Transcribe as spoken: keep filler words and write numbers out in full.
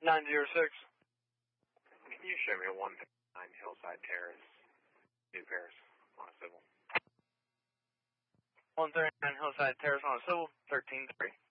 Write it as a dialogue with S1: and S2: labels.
S1: nine zero six.
S2: Can you show me a one nine Hillside Terrace, New Paris, on a civil?
S1: one thirty-nine Hillside Terrace on a civil, thirteen three.